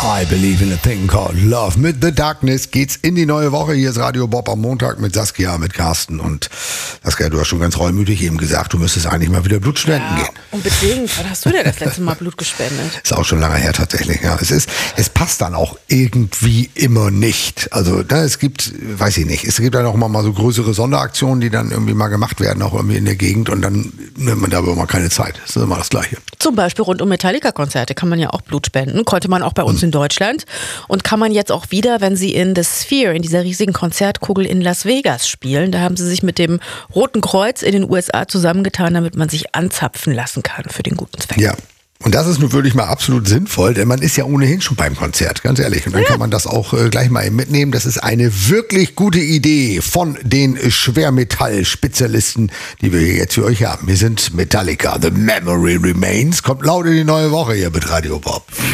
I Believe in a Thing Called Love. Mit The Darkness geht's in die neue Woche. Hier ist Radio Bob am Montag mit Saskia, mit Carsten. Und Saskia, du hast schon ganz reumütig eben gesagt, du müsstest eigentlich mal wieder Blut spenden gehen. Unbedingt. Wann hast du denn das letzte Mal Blut gespendet? Ist auch schon lange her tatsächlich. Ja, es passt dann auch irgendwie immer nicht. Also es gibt, weiß ich nicht, es gibt dann auch mal so größere Sonderaktionen, die dann irgendwie mal gemacht werden, auch irgendwie in der Gegend. Und dann nimmt man da aber mal keine Zeit. Das ist immer das Gleiche. Zum Beispiel rund um Metallica-Konzerte kann man ja auch Blut spenden. Konnte man auch bei uns in Deutschland. Und kann man jetzt auch wieder, wenn sie in The Sphere, in dieser riesigen Konzertkugel in Las Vegas spielen. Da haben sie sich mit dem Roten Kreuz in den USA zusammengetan, damit man sich anzapfen lassen kann für den guten Zweck. Ja. Und das ist nun wirklich mal absolut sinnvoll, denn man ist ja ohnehin schon beim Konzert, ganz ehrlich. Und dann kann man das auch gleich mal eben mitnehmen. Das ist eine wirklich gute Idee von den Schwermetall-Spezialisten, die wir hier jetzt für euch haben. Wir sind Metallica, The Memory Remains. Kommt laut in die neue Woche hier mit Radio Bob.